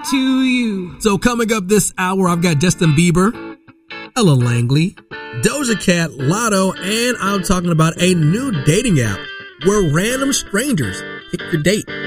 to you. So coming up this hour, I've got Justin Bieber, Ella Langley, Doja Cat, Lotto, and I'm talking about a new dating app where random strangers pick your date.